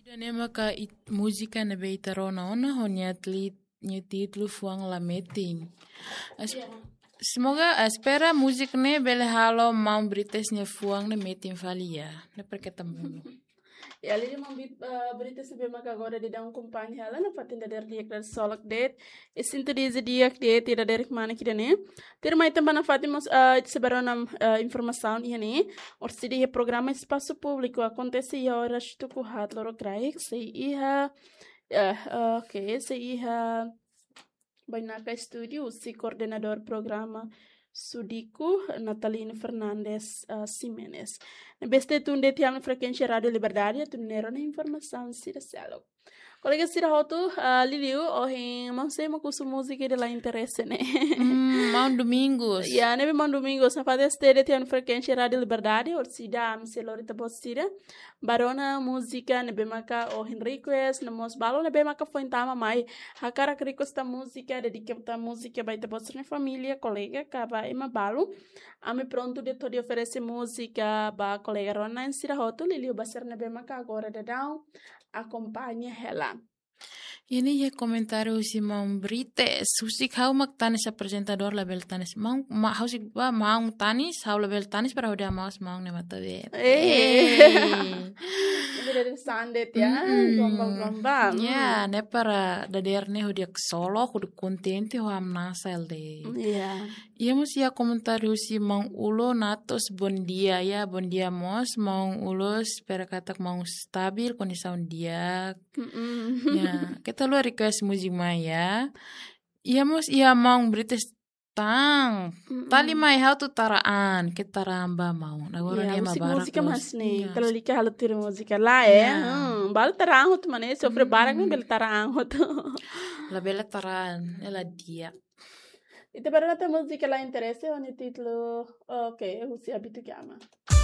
Nema ka música na beitarona ona honyatli título fuang la meeting. Semoga espera musik ne bele halo mau brites ne fuang ne meeting valia. Ne perketemu. E ali uma berita sebelum agora de dar um companhia ela na fatinda der dia que solak det e sinto dizer dia que tira der mana que né ter mais também na fatima sebaron informação e né or se dia programa espaço público acontece e horas tu ku hat loro krai se iha okay se iha Bainaka Studio si coordenador programa Sudiku Natalina Fernandes Simenes. Beste tunde tiang frekuensi Radio Liberdade tu nero na informação sira selo. Colega sira hotu Liliu ohin mamse makusu música de la interesse né. Mau domingos. Ya, nebe mau domingos na fada stede tiang frekuensi Radio Liberdade or sida amse lorita bosira. Barona música nebe maka ohin request na mos balo nebe maka foi tama mai. Hakara request ta música dedicada música baita bosra família colega kaba ema balo. Ame pronto de todo oferece música ba colega Rona em sira hotu Liliu basar nebe maka agora de down acompanha ela. Ini ya comentário si mau brites. Husik hau mak tanis apresentador label tanis. Mau husik ba mau tanis hau label tanis para udah mau ne mata bet. Ini dari sandet ya, gombang-gombang. Ya, ne para daderne hudiak solo hudik kontente ho am nasel de. Iya. Iya mus ya komentário si mau ulo natos bondia ya bondia mos mau ulos para katak mau stabil kondisi dia. Ya, kita lu request musik maya. Iya mus iya mau brites tang. Tali mai hau tu taraan, kita ramba mau. Nagoro Iya, ne mabarak. musika mas nih. Kalau lika halu tiri musika lah ya. Bal tarang hut mana sofre barak nih bel tarang hut. La bela taraan, ela dia. Itu baru nata musika la interesse o ni titolo. Oke, usi abitu chiama.